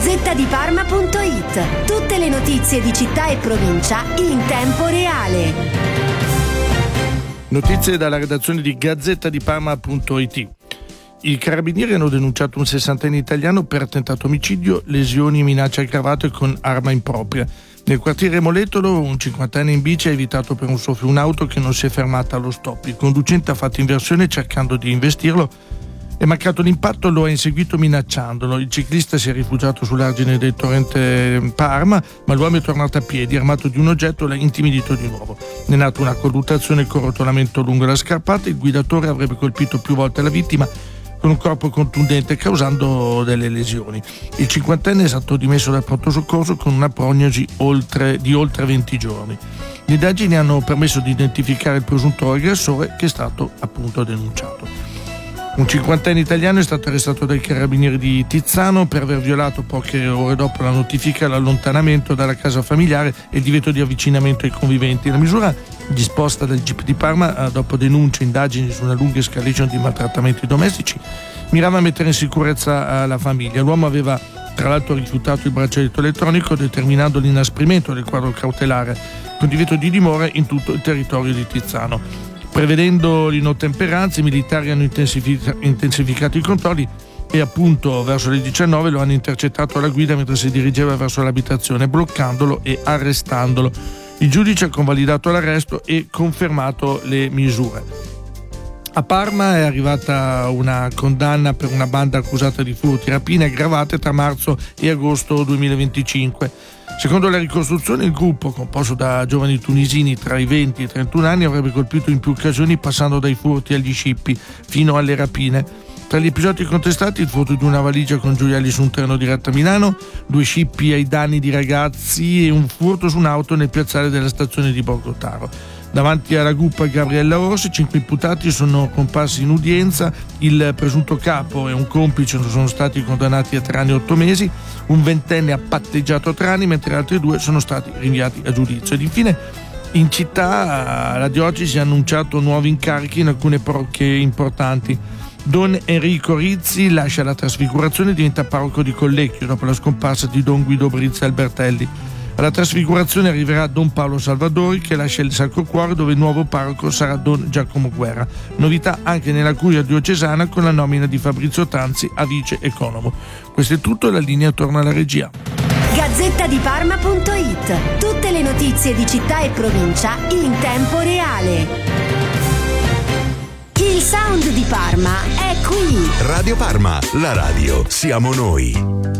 GazzettaDiParma.it. Tutte le notizie di città e provincia in tempo reale. Notizie dalla redazione di GazzettaDiParma.it. I carabinieri hanno denunciato un 60enne italiano per tentato omicidio, lesioni e minacce aggravate con arma impropria. Nel quartiere Moletolo un 50enne in bici ha evitato per un soffio un'auto che non si è fermata allo stop. Il conducente ha fatto inversione cercando di investirlo. È mancato l'impatto, lo ha inseguito minacciandolo. Il ciclista si è rifugiato sull'argine del torrente Parma, ma l'uomo è tornato a piedi, armato di un oggetto, l'ha intimidito di nuovo. Ne è nata una colluttazione con rotolamento lungo la scarpata. Il guidatore avrebbe colpito più volte la vittima con un corpo contundente, causando delle lesioni. Il 50enne è stato dimesso dal pronto soccorso con una prognosi di oltre 20 giorni. Le indagini hanno permesso di identificare il presunto aggressore, che è stato appunto denunciato. Un 50enne italiano è stato arrestato dai carabinieri di Tizzano per aver violato, poche ore dopo la notifica, l'allontanamento dalla casa familiare e il divieto di avvicinamento ai conviventi. La misura, disposta dal GIP di Parma dopo denunce e indagini su una lunga escalation di maltrattamenti domestici, mirava a mettere in sicurezza la famiglia. L'uomo aveva tra l'altro rifiutato il braccialetto elettronico, determinando l'inasprimento del quadro cautelare con divieto di dimora in tutto il territorio di Tizzano. Prevedendo l'inottemperanza, i militari hanno intensificato i controlli e appunto verso le 19 lo hanno intercettato alla guida mentre si dirigeva verso l'abitazione, bloccandolo e arrestandolo. Il giudice ha convalidato l'arresto e confermato le misure. A Parma è arrivata una condanna per una banda accusata di furti e rapine aggravate tra marzo e agosto 2025. Secondo la ricostruzione, il gruppo, composto da giovani tunisini tra i 20 e i 31 anni, avrebbe colpito in più occasioni passando dai furti agli scippi fino alle rapine. Tra gli episodi contestati il furto di una valigia con gioielli su un treno diretto a Milano, 2 scippi ai danni di ragazzi e un furto su un'auto nel piazzale della stazione di Borgotaro. Davanti alla gruppa Gabriella Orsi, 5 imputati sono comparsi in udienza. Il presunto capo e un complice sono stati condannati a 3 anni e 8 mesi, un 20enne ha patteggiato 3 anni, mentre altri 2 sono stati rinviati a giudizio. Ed infine, in città, la diocesi ha annunciato nuovi incarichi in alcune parrocchie importanti. Don Enrico Rizzi lascia la Trasfigurazione e diventa parroco di Collecchio dopo la scomparsa di Don Guido Brizzi Albertelli. Alla Trasfigurazione arriverà Don Paolo Salvadori, che lascia il Sacro Cuore, dove il nuovo parroco sarà Don Giacomo Guerra. Novità anche nella curia diocesana con la nomina di Fabrizio Tanzi a vice economo. Questo è tutto, la linea torna alla regia. GazzettaDiParma.it. Tutte le notizie di città e provincia in tempo reale. Il sound di Parma è qui. Radio Parma, la radio siamo noi.